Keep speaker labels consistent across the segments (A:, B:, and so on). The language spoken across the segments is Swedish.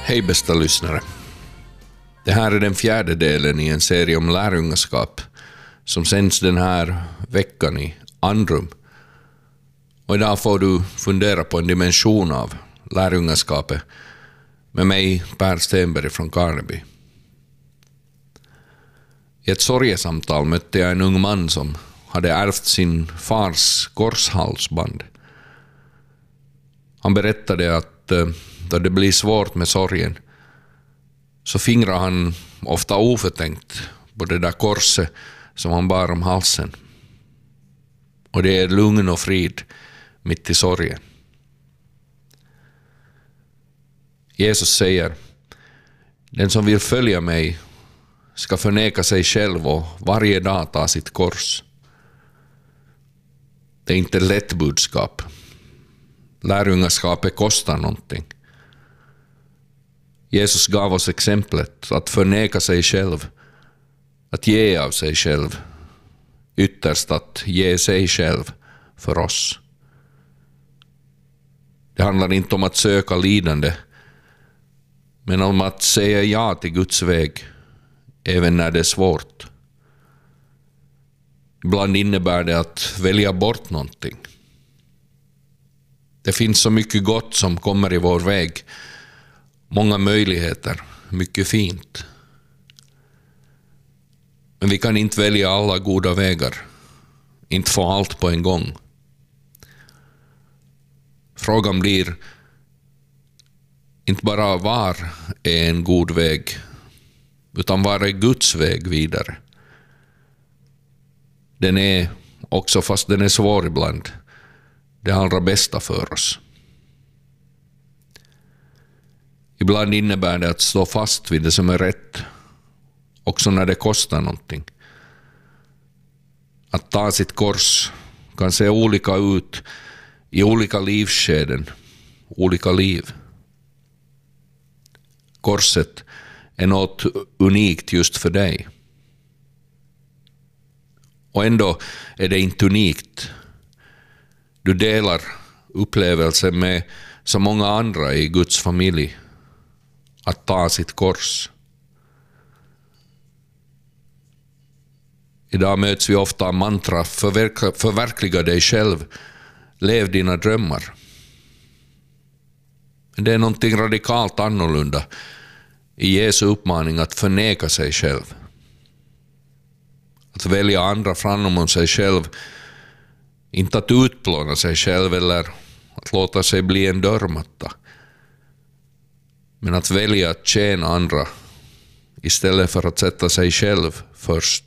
A: Hej bästa lyssnare. Det här är den 4:e delen i en serie om lärjungaskap som sänds den här veckan i Andrum. Och idag får du fundera på en dimension av lärjungaskapet med mig, Per Stenberg från Karneby. I ett sorgesamtal mötte jag en ung man som hade ärvt sin fars korshalsband. Han berättade att då det blir svårt med sorgen så fingrar han ofta oförtänkt på det där korset som han bar om halsen. Och det är lugn och frid mitt i sorgen. Jesus säger: den som vill följa mig ska förneka sig själv och varje dag ta sitt kors. Det är inte lätt budskap. Lärjungaskapet kostar någonting. Jesus gav oss exemplet att förneka sig själv, att ge av sig själv, ytterst att ge sig själv för oss. Det handlar inte om att söka lidande, men om att säga ja till Guds väg, även när det är svårt. Ibland innebär det att välja bort någonting. Det finns så mycket gott som kommer i vår väg. Många möjligheter, mycket fint. Men vi kan inte välja alla goda vägar. Inte få allt på en gång. Frågan blir inte bara var är en god väg, utan var är Guds väg vidare. Den är, också fast den är svår ibland, det allra bästa för oss. Ibland innebär det att stå fast vid det som är rätt, också när det kostar någonting. Att ta sitt kors kan se olika ut i olika livsskeden, olika liv. Korset är något unikt just för dig. Och ändå är det inte unikt. Du delar upplevelsen med så många andra i Guds familj att ta sitt kors. Idag möts vi ofta av mantra: förverkliga dig själv, lev dina drömmar. Men det är någonting radikalt annorlunda i Jesu uppmaning att förneka sig själv. Att välja andra framom sig själv, inte att utplåna sig själv eller att låta sig bli en dörrmatta. Men att välja att tjäna andra istället för att sätta sig själv först.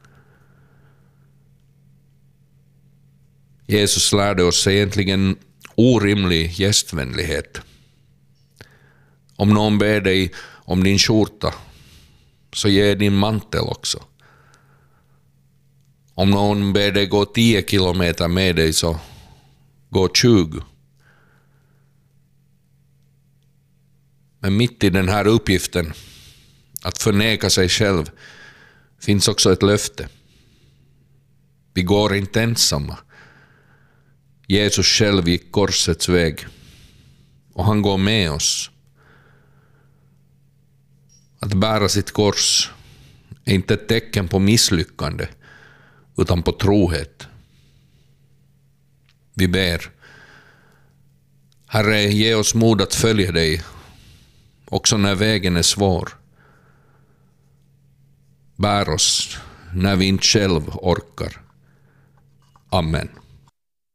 A: Jesus lärde oss egentligen orimlig gästvänlighet. Om någon ber dig om din skjorta, så ge din mantel också. Om någon ber dig gå 10 kilometer med dig, så gå 20. Men mitt i den här uppgiften, att förneka sig själv, finns också ett löfte. Vi går inte ensamma. Jesus själv gick korsets väg, och han går med oss. Att bära sitt kors är inte ett tecken på misslyckande, utan på trohet. Vi ber: Herre, ge oss mod att följa dig, också när vägen är svår. Bär oss när vi inte själv orkar. Amen.